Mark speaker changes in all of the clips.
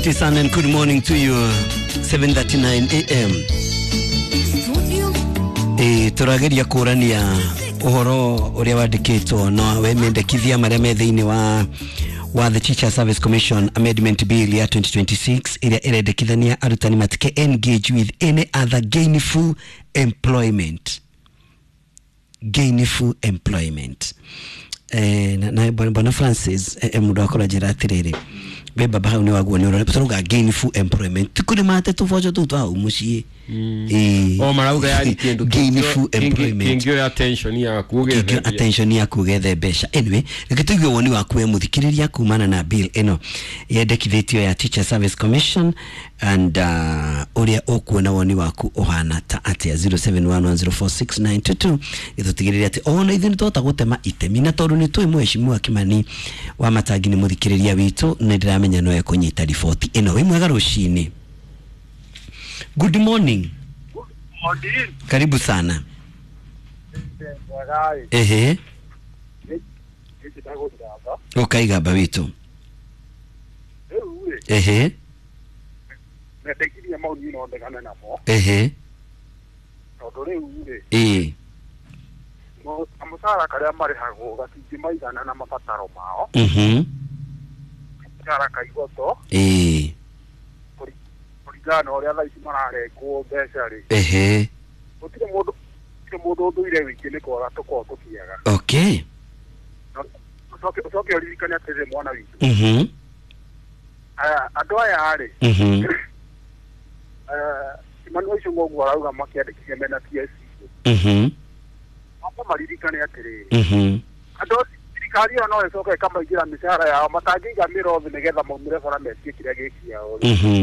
Speaker 1: Asante sana and good morning to you. 7:39 a.m. Turageria kurania uhoro uria wandikitwo no wemendekithia maria me thiini wa the Teacher Service Commission Amendment Bill ya 2026 iria irendekithania arutani matike engage with any other gainful employment. Na bwana Francis mudo akola jiratirere beba ba hau ni waguo ni ora turuga gainful employment tukuri mate tufojo tutu au mucie
Speaker 2: marauga yani kindu
Speaker 1: gainful employment
Speaker 2: kingio attention ya kugethe besha. Anyway reketugio woni wakwe muthikiriria kumana na bill eno yendekithitio ya Teacher Service Commission and uria okuona woni waku ohana ta atia 0711046922 itutigiriria ati ona ithini tota gutema itemi na toru ni twi mweshimwa Kimani wa Matangi ni muthikiriria witu ni ndiramenya no ekunyita ripoti eno wi mwega rushini. Good morning. Karibu sana. Ukaiga bawitu.
Speaker 3: Netekiria mauni no ndegana namo. Tondũ rĩu no amusara karia marihagwo gatingi maigana na mabataro mao. Amusara kaigoto. Kurigana uria thaici mararengwo mbeca ri. Gutire mundu nduire wiki ni kwaga tuko tukiaga.
Speaker 1: Okay.
Speaker 3: Ucoke uririkane atĩ mwana witu. Andũ aya ri. Imanu icio ngogu arauga makiandikithia mena TSC. Hapo maririkane atĩrĩrĩ. Andũ thirikari no icoke kamaingira mishahara yao matangiga mirothi nigetha maumire bara metie kiria gikiao.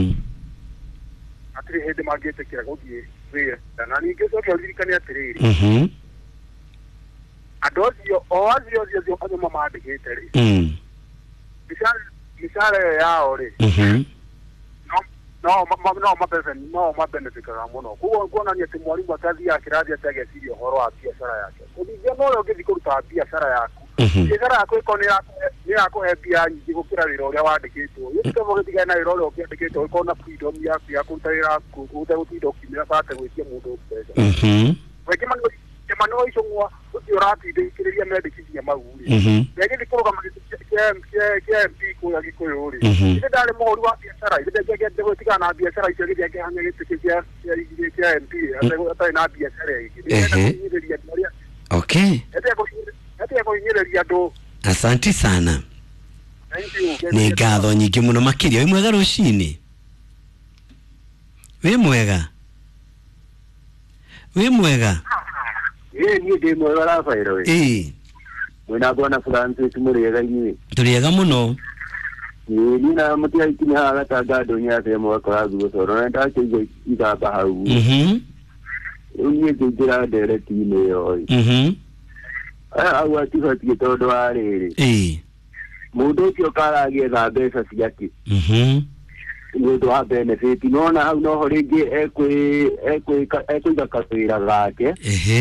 Speaker 3: Atiri hindi mangĩtĩkĩra gũthiĩ wĩra na ningĩ coke uririkane atĩrĩrĩ. Andũ acio anyuma mandĩkĩte rĩ. Mishahara yao rĩ. No mabenefikaga muno. Kuonania atĩ mwarimũ atathiaga kĩrathi atageciria ũhoro wa biacara yake. Kũringana na ũrĩa ũngĩthiĩ kũruta biacara yaku. Biacara yaku ĩkorwo nĩ yakũhe mbia nyingĩ gũkĩra wĩra ũrĩa wandĩkĩtwo. Gĩtũma gĩtigane na wĩra ũrĩa ũkĩandĩkĩtwo ĩkorwo na freedom yaku ya kũruta wĩra ũtegũtinda ũkiumĩra bate gwĩtia mũndũ mbeca. Kĩmano icio ũthiĩ ũratindĩkĩrĩria mendekithia mau rĩ. Gĩgĩthiĩ kũrũgama kia MP kũrĩa Gĩkũyũ rĩ. Ithe ndarĩ mũhũri wa biacara, ithe ndĩngĩagĩte gwĩtigana na biacara icio gĩthiĩ akĩhanya gĩtĩ kia MP atarĩ na biacara ĩngĩ.
Speaker 1: Okay.
Speaker 3: Ete kuhinyĩrĩria andũ.
Speaker 1: Asante sana.
Speaker 3: Thank you.
Speaker 1: Ni ngatho nyingĩ mũno makĩria. Wĩ mwega rũcinĩ? Wĩ mwega?
Speaker 3: Niĩ ndĩ mwega Rafael we. Mwina bwana Francis mũrĩega inyuĩ.
Speaker 1: Tũrĩega mũno.
Speaker 3: Niĩ na mũtiaiki haha gatanga ndũnyũ atĩ mwakora guotoro na ndakĩigua igamba hau. Niĩ ngĩingĩra ndereti-inĩ ĩyo. Au atibatie tondũ wa rĩrĩ. Mũndũ ũcio karagietha mbeca ciake. Nĩũndũ wa benefit nona hau noho rĩngĩ ekũiga kawĩra gake.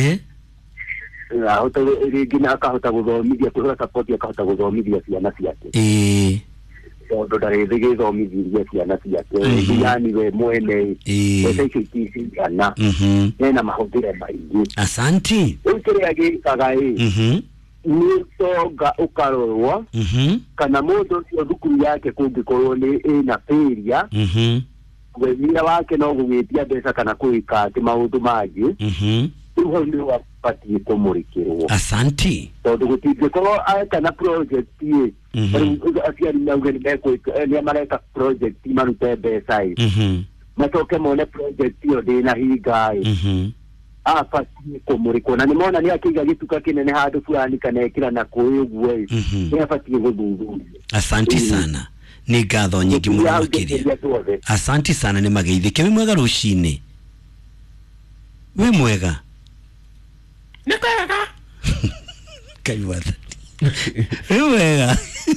Speaker 3: Ahota rĩngĩ na akahota gũthomithia kũhũra support akahota gũthomithia ciana ciake. Tondũ ndarĩthĩ gĩthomithirie ciana ciake. Yani we mwene mbeca icio itigana. Hena mahũthĩro maingĩ.
Speaker 1: Asante.
Speaker 3: Rĩu kĩrĩa gĩkaga nĩ tonga ũkarorwo kana mũndũ ũcio thukuru yake kũngĩkorwo ĩna failure. Wĩra wake no gũgĩtia mbeca kana kũĩka atĩ maũndũ mangĩ. Rĩu hau nĩ wabatiĩ kũmũrĩkĩrwo.
Speaker 1: Asante.
Speaker 3: Tondũ gũtingĩkorwo kana project aciari mauge nĩ mareka project marute mbeca macoke mone project ĩyo ndĩna hinga abatiĩ kũmũrĩkwo na nĩmona nĩ akĩiga gĩtuka kĩnene handũ fulani kana ekĩra na kũĩ ũguo nĩ abatiĩ gũthuthuria.
Speaker 1: Asante sana. Nĩ ngatho nyingĩ mũno makĩria. Asante sana nĩ mageithĩke. Wĩ mwega rũcinĩ? Wĩ mwega?
Speaker 2: Nĩ kwega.
Speaker 1: Kaiwatha. Wĩ mwega?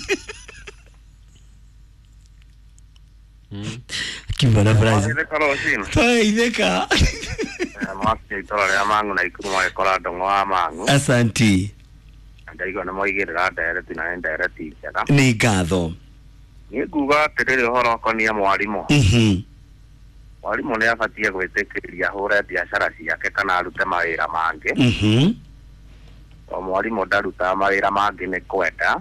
Speaker 1: Kibana Brazil. Faideka.
Speaker 3: Mwaki itora rĩa Mang'u na Ikuru mwagĩkora ndong'o wa Mang'u.
Speaker 1: Asante.
Speaker 3: Ndaigua nĩ moigĩrĩra ndereti na ndereti njega.
Speaker 1: Nĩ ngatho.
Speaker 3: Nguga atiriri horo konia mwarimu. Mwarimu ni abatie gwitikiria hore biashara ciake kana arute mawira mangi. Mwarimu ndaruta mawira mangi ni kwenda.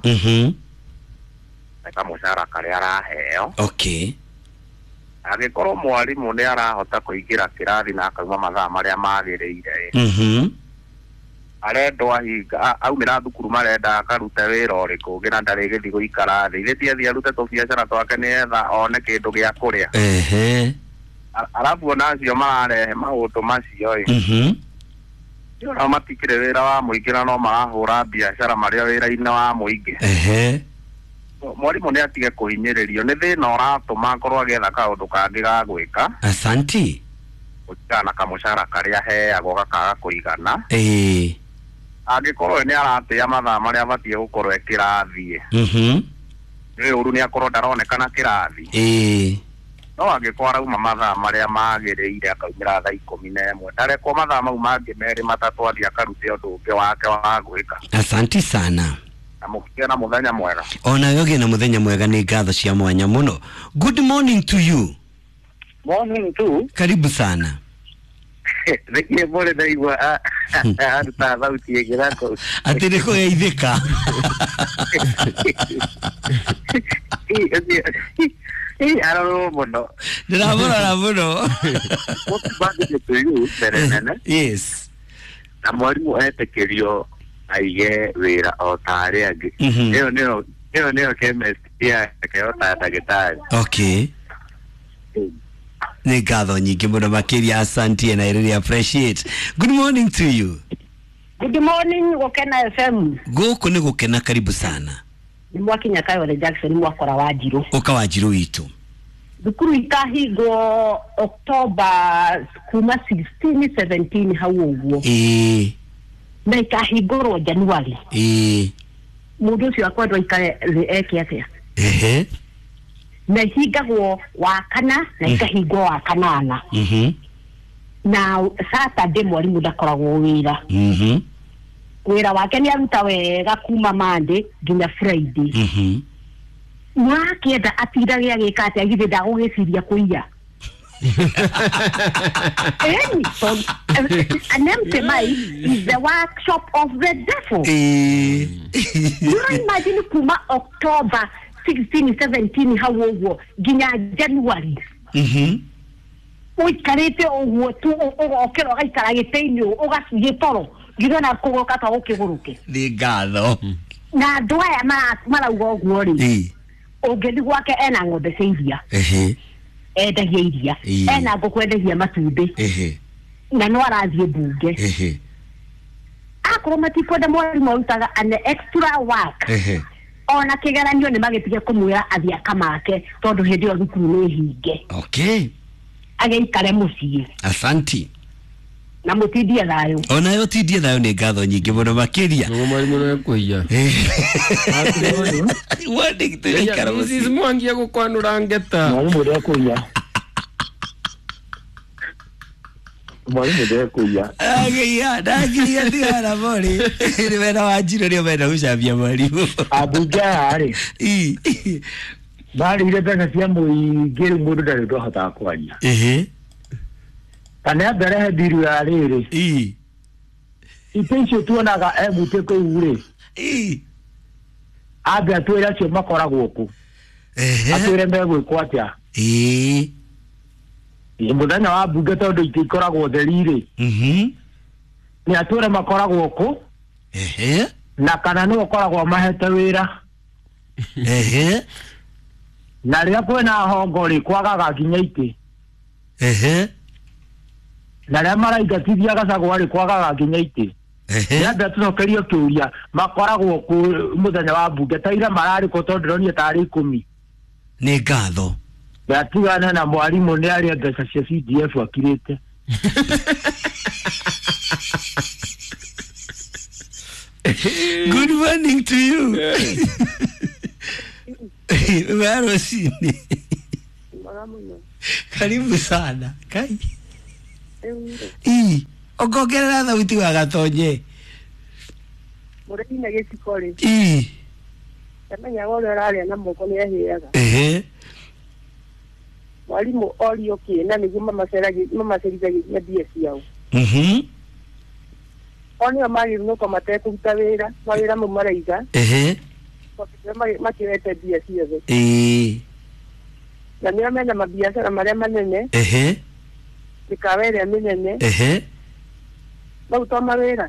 Speaker 3: Eka mushara karia araheo.
Speaker 2: Okay.
Speaker 3: Agikorwo mwarimu ni arahota kuingira kirathi na akauma mathaa maria magiriire. Arendwa hinga aumira thukuru marenda akarute wira uriku ngira ndari githi guikara thi ithi arute to biashara twake ni etha one kindu gia kuria. Arabu onacio mararehe maundu macio no matikire wira wa muingira no marahura biashara maria wira-ini wa muingi. Mwarimu ni atige kuhinyiririo ni thina uratuma korwo agetha kaundu kangi ga gwika.
Speaker 2: Asanti.
Speaker 3: Utikana kamushara karia heagwo gakaga kuigana. Agikorwo ni aratia mathaa maria abatie gukorwo ekirathie. Ni uru ni akorwo ndaronekana kirathi. No agikorwo arauma mathaa maria magiriire akaumira thaa 11 ndarekwo mathaa mau mangi meri matatu athie akarute undu ungi wake wa gwika.
Speaker 2: Asanti sana.
Speaker 3: Na mukigia na muthenya mwega.
Speaker 2: Ona yoge na muthenya mwega ni ngatho cia mwanya muno. Good morning to you.
Speaker 3: Morning to.
Speaker 2: Karibu sana.
Speaker 3: Nikie bole daigwa arta thauti egirako.
Speaker 2: Atire ko yaithika.
Speaker 3: Araro muno.
Speaker 2: Ndĩramũrora mũno.
Speaker 3: To you, Serenene.
Speaker 2: Yes.
Speaker 3: Na mwarimu etekerio aige wira o tare angi. Eo neo chemist ya keota ndagĩtarĩ.
Speaker 2: Okay. Nĩ ngatho nyingĩ mũno makĩria asante and I really appreciate. Good morning to you.
Speaker 4: Good morning Gokena FM.
Speaker 2: Gũkũ nĩ gũkena, karibu sana.
Speaker 4: Ni Mwakinya Kayole Jackson mwakora wa Njirũ.
Speaker 2: Ũka wa Njirũ witũ.
Speaker 4: Thukuru ikahingwo October kuma 16 17 hau ũguo. Na ikahingũrwo January. Mũndũ ũcio akwendwo ikare eke atĩa? Na ihingagwo wa kana na ikahingwo wa kanana. Na Saturday mwarimu ndakoragwo wĩra. Wĩra wake ni aruta wega kuma Monday nginya Friday. Na kienda atindage agika atĩa githĩ ndagũgĩciria kũiya. An empty mind is the workshop of the devil. You imagine kuma October 16 17 hau ũguo nginya January. Uikarĩte ũguo tu ũgokĩra ũgaikara gĩtĩ-inĩ ũgaciĩ toro ngĩona kũgoka ta ũkĩgũrũke.
Speaker 2: Nĩ ngatho.
Speaker 4: Na andũ aya marauga ũguo rĩ. Ũngĩthi gwake ena ng'ombe cia iria. Endagia iria. Ena ngũkũ endagia matumbĩ. Na no arathiĩ mbunge. Akorwo matikwenda mwarimu arutaga an extra work. Ona kĩgeranio nĩ magĩtige kũmwĩra athiĩ akamake tondũ hĩndĩ ĩyo thukuru nĩ hinge.
Speaker 2: Okay.
Speaker 4: Agĩikare mũciĩ.
Speaker 2: Asanti.
Speaker 4: Na mũtindie thayũ.
Speaker 2: Ona yo tindie thayũ nĩ ngatho nyingĩ mũno makĩria.
Speaker 5: Nĩ mwarimu nĩ kũiya.
Speaker 2: Wande gĩtũikara mũciĩ.
Speaker 5: Mrs. Mwangi agũkwanũra ngeta.
Speaker 3: Mwarimu nĩ kũiya. Mwarimu nĩ kũiya.
Speaker 2: Ndagiya ndigara mori. Nĩ wena wa Njirũ nĩ wena gũcambia mwarimu.
Speaker 3: Ambunge arĩ. Barĩire mbeca cia mũingĩ rĩu mũndũ ndarĩ ndũhotaga kwaria. Kana mbere biru ya rĩrĩ. Itĩ icio tuonaga egũtĩ kũu rĩ. Ambe atwĩre acio makoragwo kũ. Atwĩre megwĩkwo atĩa. Mũthenya wa mbunge tondũ itĩ ikoragwo theri rĩ. Nĩ atwĩre makoragwo kũ. Na kana nĩ ũkoragwo mahete wĩra. Na rĩrĩa kwĩna hongo rĩ kwagaga nginya itĩ. Na rĩrĩa maraingatithia Gachagua rĩ kwagaga nginya itĩ. Nĩambe tũcokerio kĩũria makoragwo kũ mũthenya wa mbunge ta ira mararĩkwo tondũ ndĩronire tarĩ 10.
Speaker 2: Nĩ ngatho.
Speaker 3: Ndatigana na mwarimu nĩ arĩa mbeca cia CDF akirĩte.
Speaker 2: Good morning to you. Wero sini. Karibu sana. Kai. Ogongerera thauti wa gatonye.
Speaker 4: Mũrĩmi gĩciko rĩ.
Speaker 3: Kamenya wale rale na moko ni ahiaga. Mwalimu oli okay na niguo mama seragi ya BS yao. Oni amali no kama te kuruta wira, mawira mu maraiga. Makirete BS yao. Na mimi mena mabiashara maria manene. Nikawere minene. Bautoma wira.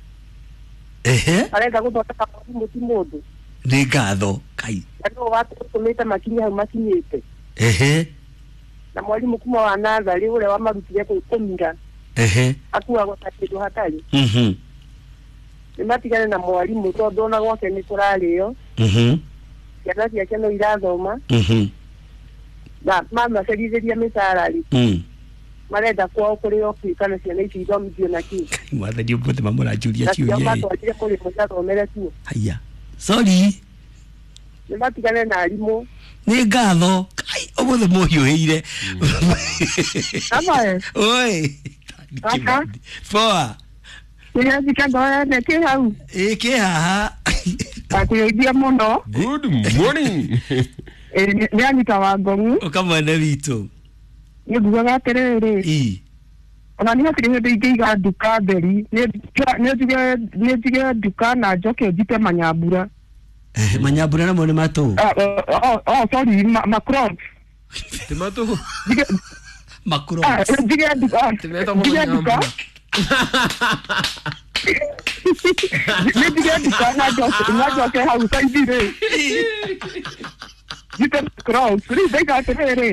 Speaker 3: Arenda guthondeka mutu.
Speaker 2: Nĩ ngatho kai.
Speaker 3: Ndio watu tumeta makinya hau makinyete. Na mwalimu kuma wa nathari ule wa marutire kutumira. Akuwa gotatindo hatari. Nimatigane na mwalimu tondu ona gwake ni kurarĩo. Ciana ciake no irathoma. Na mama cerithiria mĩcarari. Marenda kwao kuri ofisi kana ciana ici ithomithio na ki.
Speaker 2: Mwathani ũmũthĩ mamũranjũria ciũria.
Speaker 3: Na matwarire kuri mũcathomere tu.
Speaker 2: Haya. Sorry.
Speaker 3: Nimatigane na arimũ.
Speaker 2: Nĩ ngatho kai ũmũthĩ mũhiũhĩire.
Speaker 3: Ama
Speaker 2: oi
Speaker 3: aka
Speaker 2: poa
Speaker 3: nĩthika ngoya nĩkĩ hau
Speaker 2: kĩ haha
Speaker 3: akũgeithia mũno.
Speaker 5: Good morning.
Speaker 3: Nĩ Anita wa Ngong'u.
Speaker 2: Ũkamwana witũ.
Speaker 3: Nĩngugaga atĩrĩrĩ. Ona nĩ hakiri hĩndĩ ingĩiga nduka theri nĩ njige nduka na njoke njite manyambura.
Speaker 2: Manyambura namo nĩ matũ.
Speaker 3: Sorry macron.
Speaker 5: Ti matũ.
Speaker 2: Macron.
Speaker 3: Njige nduka. Njige nduka. Njige nduka na njoke hau saithire. Njite macron. Nĩngugaga atĩrĩrĩ.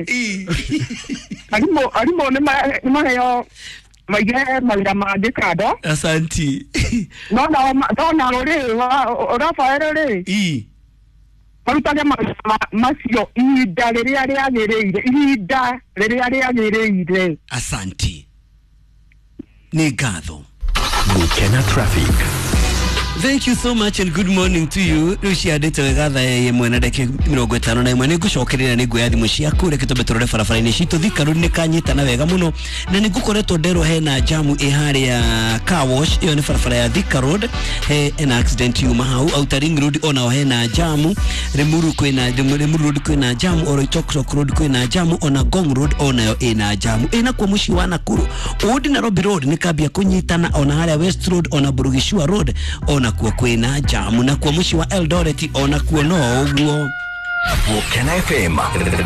Speaker 3: Arimũ nĩ maheo maige mawĩra mangĩ kando.
Speaker 2: Asanti.
Speaker 3: Nona ũrabaĩra rĩ. Marutage macio ihinda rĩrĩa rĩagĩrĩire.
Speaker 2: Asanti. Nĩ ngatho.
Speaker 6: Gukena Traffic.
Speaker 2: Thank you so much and good morning to you. Rucia ndete wegatha yemwe na ndeke 51 na imwe nigucokerera niguya thimu ciaku reke tobe turore barabara-inĩ citũ Thika Road nĩ kanyitana wega muno na nigukoretwo ndero hena jamu iharia car wash iyo nĩ barabara ya Thika Road ena accident yuma hau Outer Ring Road ona hena jamu Limuru Road kwina jamu Oroitoksok Road kwina jamu ona Ngong Road onayo ina jamu ina kwa mushi wa Nakuru Udi Nairobi Road nĩ kambia kunyitana ona haria West Road ona Burugishua Road ona kwa kwina jamu na kwa mushi wa Eldoret ona kuo no uguo.
Speaker 6: Gukena FM